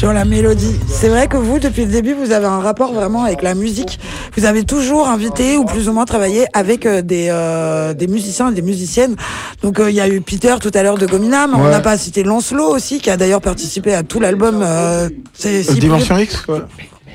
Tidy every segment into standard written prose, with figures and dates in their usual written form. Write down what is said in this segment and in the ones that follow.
Sur la mélodie. C'est vrai que vous, depuis le début, vous avez un rapport vraiment avec la musique. Vous avez toujours invité ou plus ou moins travaillé avec des musiciens et des musiciennes. Donc il y a eu Peter tout à l'heure de Gominam. On n'a pas cité Lancelot aussi, qui a d'ailleurs participé à tout l'album. Dimension X, ouais.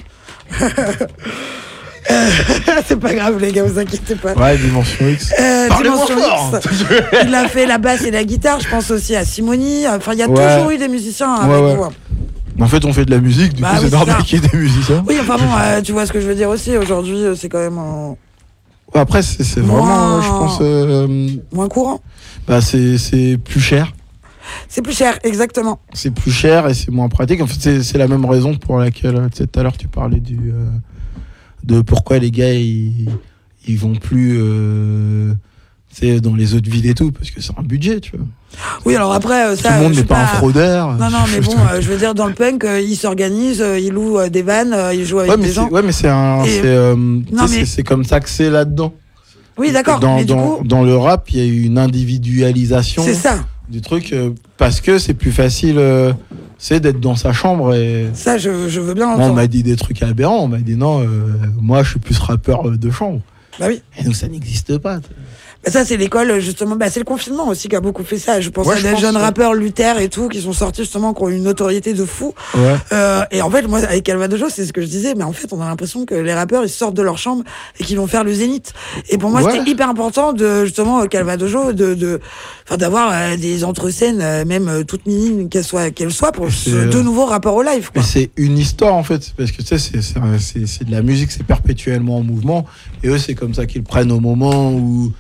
C'est pas grave les gars, vous inquiétez pas. Ouais, Dimension X. Dimension X. Il a fait la basse et la guitare. Je pense aussi à Simoni. Enfin, il y a toujours eu des musiciens avec vous. En fait, on fait de la musique, du coup, c'est normal qu'il y ait des musiciens. Oui, enfin bon, tu vois ce que je veux dire aussi. Aujourd'hui, c'est quand même. Après, c'est vraiment, je pense. Moins courant. Bah, c'est plus cher. C'est plus cher, exactement. C'est plus cher et c'est moins pratique. En fait, c'est la même raison pour laquelle, tout à l'heure, tu parlais de pourquoi les gars, ils vont plus dans les autres villes et tout, parce que c'est un budget, tu vois. Oui, alors après, ça. Tout le monde n'est pas un fraudeur. Non, mais bon, je veux dire, dans le punk, ils s'organisent, ils louent des vannes, ils jouent avec des gens. Ouais, mais c'est comme ça que c'est là-dedans. Oui, d'accord. Dans le rap, il y a eu une individualisation du truc, parce que c'est plus facile d'être dans sa chambre. Et ça, je veux bien moi, on m'a dit des trucs aberrants. On m'a dit non, moi, je suis plus rappeur de chambre. Bah oui. Et donc, ça n'existe pas. Bah ça, c'est l'école, justement. Bah, c'est le confinement aussi qui a beaucoup fait ça. Je pense à des jeunes rappeurs Luther et tout, qui sont sortis justement, qui ont une notoriété de fou. Ouais. Et en fait, moi, avec Calvadojo, c'est ce que je disais, mais en fait, on a l'impression que les rappeurs, ils sortent de leur chambre et qu'ils vont faire le Zénith. Et pour moi, c'était hyper important de, justement, Calvadojo, d'avoir des entre-scènes, même toutes minimes qu'elles soient, pour de nouveaux rappeurs au live, quoi. Mais c'est une histoire, en fait, parce que tu sais, c'est de la musique, c'est perpétuellement en mouvement. Et eux, c'est comme ça qu'ils le prennent au moment où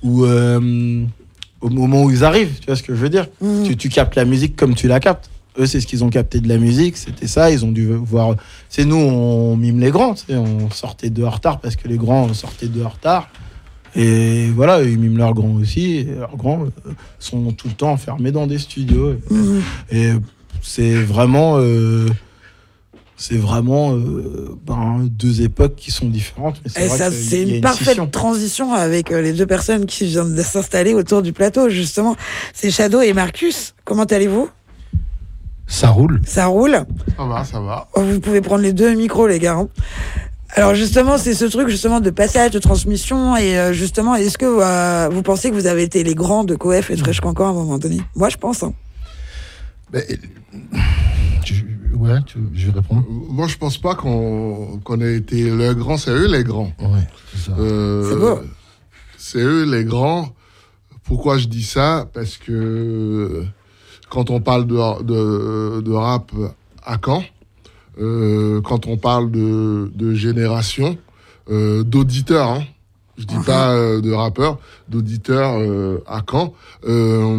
ils arrivent, tu vois ce que je veux dire. Tu captes la musique comme tu la captes. Eux, c'est ce qu'ils ont capté de la musique, c'était ça, ils ont dû voir. C'est nous, on mime les grands, on sortait de retard parce que les grands sortaient de retard. Et voilà, ils miment leurs grands aussi. Et leurs grands sont tout le temps enfermés dans des studios. Et c'est vraiment. Deux époques qui sont différentes. Mais c'est une parfaite transition avec les deux personnes qui viennent de s'installer autour du plateau, justement. C'est Shadow et Marcus. Comment allez-vous ? Ça roule. Ça roule ? Ça va. Vous pouvez prendre les deux micros, les gars. Alors justement, c'est ce truc justement de passage, de transmission. Et justement, est-ce que vous pensez que vous avez été les grands de Coef et de Fresh Cancan à un moment donné ? Moi, je pense. Je vais répondre. Moi, je pense pas qu'on ait été le grand. C'est eux les grands. Ouais, c'est ça. C'est beau. C'est eux les grands. Pourquoi je dis ça ? Parce que quand on parle de rap à Caen, quand on parle de génération, d'auditeurs, je dis pas de rappeurs, d'auditeurs à Caen,